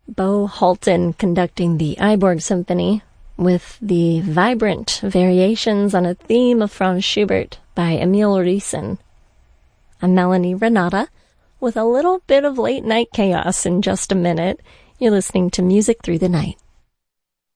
Bo Halton conducting the Iborg Symphony with the vibrant variations on a theme of Franz Schubert by Emil Riesen. I'm Melanie Renata with a little bit of late night chaos in just a minute. You're listening to Music Through the Night.